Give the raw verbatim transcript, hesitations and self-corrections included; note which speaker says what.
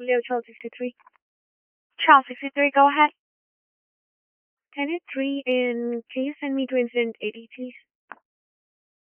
Speaker 1: Leo Charles sixty-three.
Speaker 2: Charles sixty-three, go ahead.
Speaker 1: Tenet three, and can you send me to incident eighty, please?